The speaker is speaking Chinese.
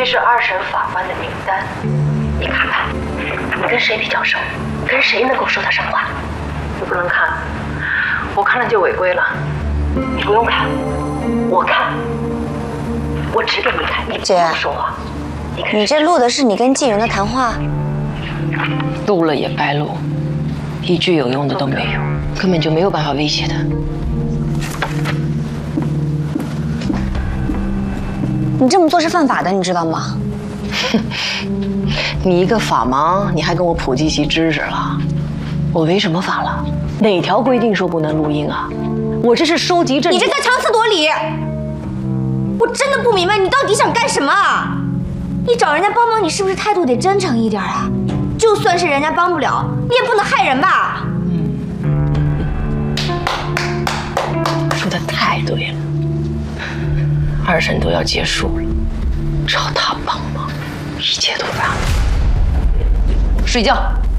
这是二审法官的名单，你看看，你跟谁比较熟，跟谁能够说得上话？你不能看，我看了就违规了。你不用看，我看，我指给你看，你不用说话。 你这录的是你跟纪元的谈话？ 录了也白录，一句有用的都没有，根本就没有办法威胁他。 你这么做是犯法的，你知道吗？ 你一个法盲，你还跟我普及些知识了？我违什么法了？哪条规定说不能录音啊？我这是收集证据。 你这在强词夺理！我真的不明白你到底想干什么啊！你找人家帮忙，你是不是态度得真诚一点啊？就算是人家帮不了，你也不能害人吧？ 说的太对了，二审都要结束了，找他帮忙，一切都完了。睡觉。